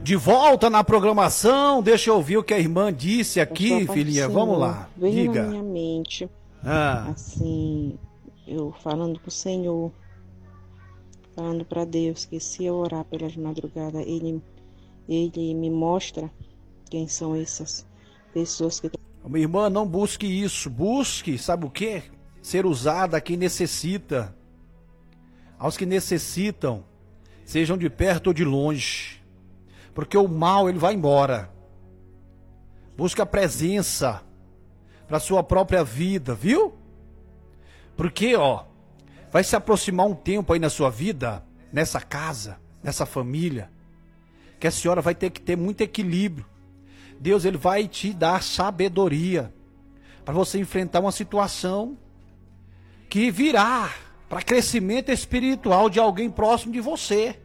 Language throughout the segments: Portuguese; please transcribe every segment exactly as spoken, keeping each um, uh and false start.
De volta na programação, deixa eu ouvir o que a irmã disse aqui, filhinha, vamos lá, veio diga. na minha mente, Ah. assim, eu falando pro Senhor, falando para Deus que se eu orar pelas madrugadas, Ele, ele me mostra quem são essas pessoas que... Minha irmã, não busque isso, busque, sabe o quê? Ser usada a quem necessita, aos que necessitam, sejam de perto ou de longe, porque o mal ele vai embora. Busque a presença para sua própria vida, viu? Porque, ó, vai se aproximar um tempo aí na sua vida, nessa casa, nessa família, que a senhora vai ter que ter muito equilíbrio. Deus ele vai te dar sabedoria para você enfrentar uma situação que virá para crescimento espiritual de alguém próximo de você.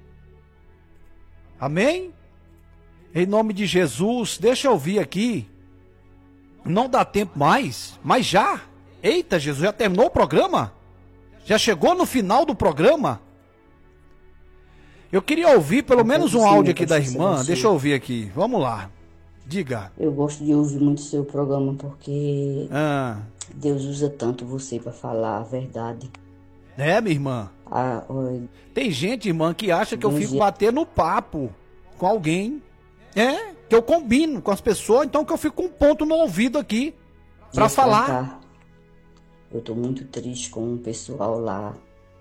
Amém? Em nome de Jesus, deixa eu ouvir aqui. Não dá tempo mais, mas já. Eita, Jesus, já terminou o programa? Já chegou no final do programa? Eu queria ouvir pelo menos um áudio aqui da irmã. Deixa eu ouvir aqui. Vamos lá. Diga. Eu gosto de ouvir muito o seu programa porque ah. Deus usa tanto você para falar a verdade. É, minha irmã? Ah, oi. Tem gente, irmã, que acha que eu fico batendo papo com alguém. É, que eu combino com as pessoas, então que eu fico com um ponto no ouvido aqui para falar. Cá, eu tô muito triste com o pessoal lá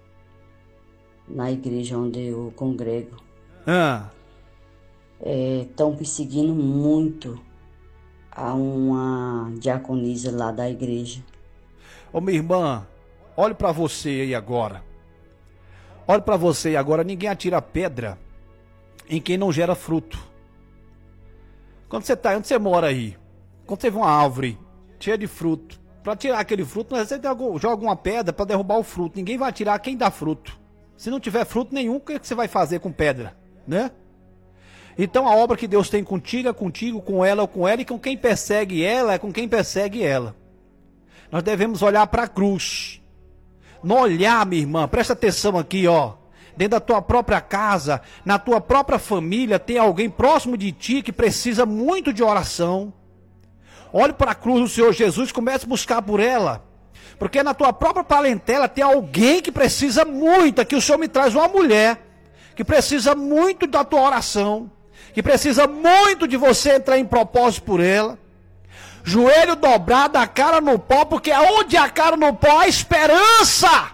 na igreja onde eu congrego. Ah. Estão é, perseguindo muito a uma diaconisa lá da igreja. Ô minha irmã, olhe para você aí agora. Olhe para você aí agora, ninguém atira pedra em quem não gera fruto. Quando você tá, onde você mora aí? Quando você vê uma árvore cheia de fruto, para tirar aquele fruto, você joga uma pedra para derrubar o fruto. Ninguém vai atirar quem dá fruto. Se não tiver fruto nenhum, o que você vai fazer com pedra, né? Então a obra que Deus tem contigo é contigo, com ela ou com ela, e com quem persegue ela é com quem persegue ela. Nós devemos olhar para a cruz. Não olhar, minha irmã, presta atenção aqui, ó. Dentro da tua própria casa, na tua própria família, tem alguém próximo de ti que precisa muito de oração. Olhe para a cruz do Senhor Jesus e comece a buscar por ela. Porque na tua própria parentela tem alguém que precisa muito. Aqui o Senhor me traz uma mulher que precisa muito da tua oração, que precisa muito de você entrar em propósito por ela. Joelho dobrado, a cara no pó, porque onde a cara no pó há esperança.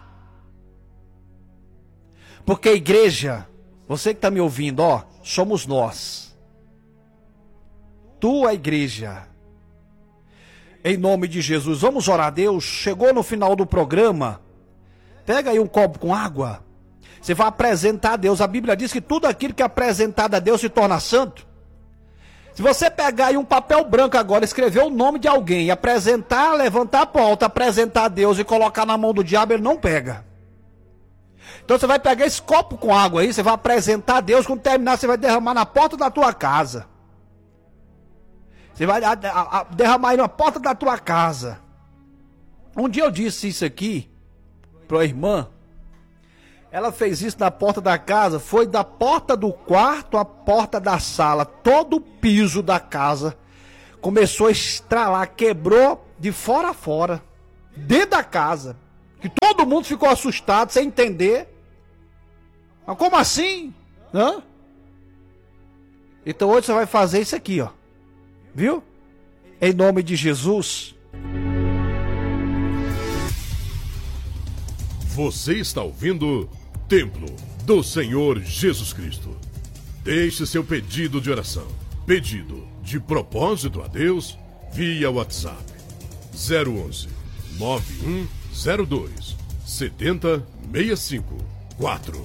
Porque a igreja, você que está me ouvindo, ó, somos nós. Tu, a igreja. Em nome de Jesus, vamos orar a Deus. Chegou no final do programa, pega aí um copo com água. Você vai apresentar a Deus. A Bíblia diz que tudo aquilo que é apresentado a Deus se torna santo. Se você pegar aí um papel branco agora, escrever o nome de alguém, apresentar, levantar para o alto, apresentar a Deus e colocar na mão do diabo, ele não pega. Então você vai pegar esse copo com água aí, você vai apresentar a Deus, quando terminar você vai derramar na porta da tua casa. Você vai a, a, a, derramar aí na porta da tua casa. Um dia eu disse isso aqui para a irmã. Ela fez isso na porta da casa, foi da porta do quarto à porta da sala. Todo o piso da casa começou a estralar, quebrou de fora a fora, dentro da casa. Que todo mundo ficou assustado, sem entender. Mas como assim? Hã? Então hoje você vai fazer isso aqui, ó. Viu? Em nome de Jesus. Você está ouvindo Templo do Senhor Jesus Cristo. Deixe seu pedido de oração, pedido de propósito a Deus via WhatsApp zero onze, nove um zero dois, sete zero seis cinco quatro.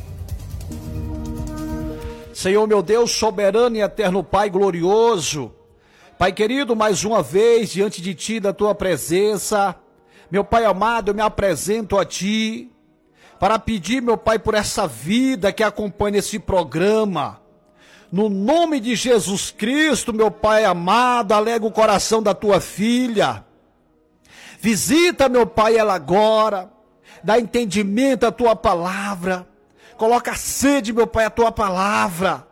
Senhor meu Deus, soberano e eterno Pai glorioso, Pai querido, mais uma vez diante de Ti, da Tua presença, meu Pai amado, eu me apresento a Ti para pedir, meu Pai, por essa vida que acompanha esse programa. No nome de Jesus Cristo, meu Pai amado, alega o coração da Tua filha. Visita, meu Pai, ela agora, dá entendimento à Tua palavra. Coloca sede, meu Pai, à Tua palavra.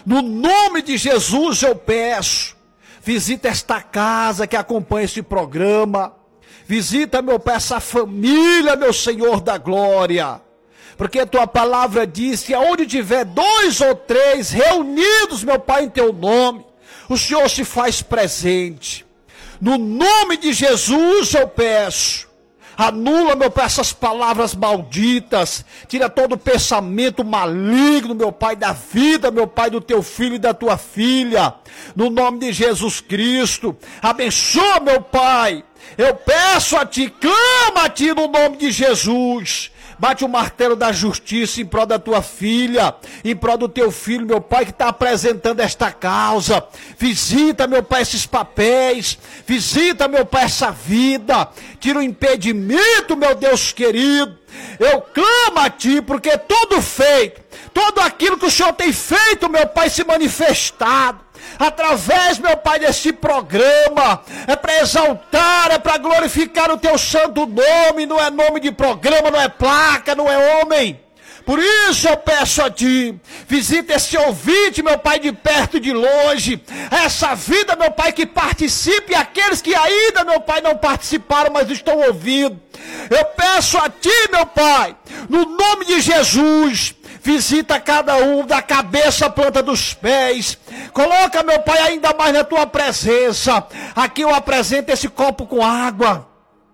No nome de Jesus eu peço, visita esta casa que acompanha este programa, visita, meu Pai, essa família, meu Senhor da glória, porque a tua palavra diz que aonde tiver dois ou três reunidos, meu Pai, em teu nome, o Senhor se faz presente. No nome de Jesus eu peço, anula, meu Pai, essas palavras malditas, tira todo o pensamento maligno, meu Pai, da vida, meu Pai, do teu filho e da tua filha, no nome de Jesus Cristo. Abençoa, meu Pai, eu peço a ti, clama a ti no nome de Jesus. Bate o martelo da justiça em prol da tua filha, em prol do teu filho, meu Pai, que está apresentando esta causa. Visita, meu Pai, esses papéis. Visita, meu Pai, essa vida. Tira o impedimento, meu Deus querido. Eu clamo a ti, porque tudo feito, tudo aquilo que o Senhor tem feito, meu Pai, se manifestado através, meu Pai, desse programa, é para exaltar, é para glorificar o teu santo nome. Não é nome de programa, não é placa, não é homem. Por isso eu peço a ti, visita esse ouvinte, meu Pai, de perto e de longe, essa vida, meu Pai, que participe, e aqueles que ainda, meu Pai, não participaram, mas estão ouvindo. Eu peço a ti, meu Pai, no nome de Jesus, visita cada um, da cabeça à planta dos pés. Coloca, meu Pai, ainda mais na tua presença. Aqui eu apresento esse copo com água.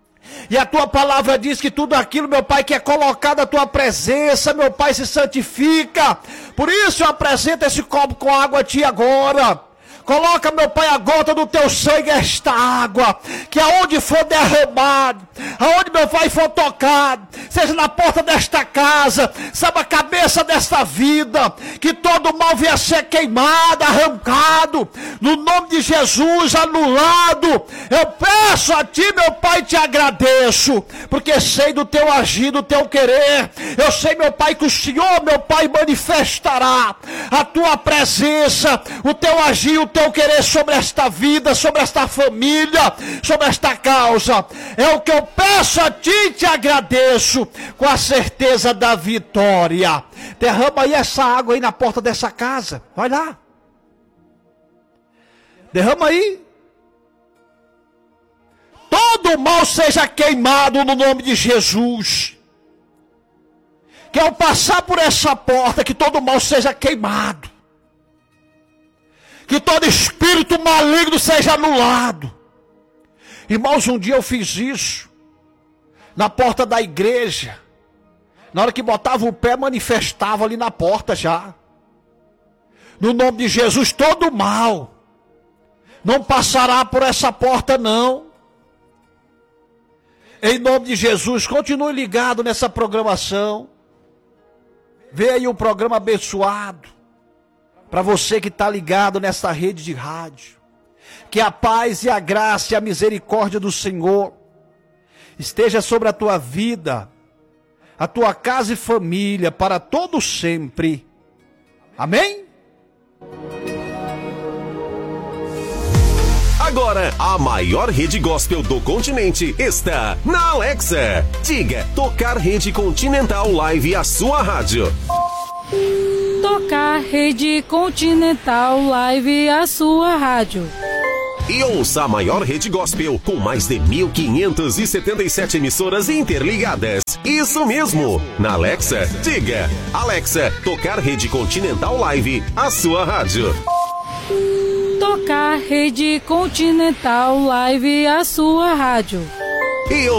E a tua palavra diz que tudo aquilo, meu Pai, que é colocado à tua presença, meu Pai, se santifica. Por isso eu apresento esse copo com água a ti agora. Coloca, meu Pai, a gota do teu sangue, esta água, que aonde for derramado, aonde, meu Pai, for tocado, seja na porta desta casa, sabe, a cabeça desta vida, que todo mal venha a ser queimado, arrancado, no nome de Jesus, anulado. Eu peço a ti, meu Pai, te agradeço, porque sei do teu agir, do teu querer. Eu sei, meu Pai, que o Senhor, meu Pai, manifestará a tua presença, o teu agir, o teu querer sobre esta vida, sobre esta família, sobre esta causa. É o que eu peço a ti e te agradeço, com a certeza da vitória. Derrama aí essa água aí na porta dessa casa, vai lá, derrama aí. Todo mal seja queimado no nome de Jesus. Que ao passar por essa porta, que todo mal seja queimado. Que todo espírito maligno seja anulado. Irmãos, um dia eu fiz isso. Na porta da igreja. Na hora que botava o pé, manifestava ali na porta já. No nome de Jesus, todo mal não passará por essa porta não. Em nome de Jesus, continue ligado nessa programação. Vê aí um programa abençoado. Para você que está ligado nessa rede de rádio. Que a paz e a graça e a misericórdia do Senhor esteja sobre a tua vida, a tua casa e família, para todo sempre. Amém? Agora, a maior rede gospel do continente está na Alexa. Diga, tocar Rede Continental Live, a sua rádio. Tocar Rede Continental Live, a sua rádio. E ouça a maior rede gospel com mais de mil quinhentas e setenta e sete emissoras interligadas. Isso mesmo! Na Alexa, diga, Alexa, tocar Rede Continental Live, a sua rádio. Tocar Rede Continental Live, a sua rádio. E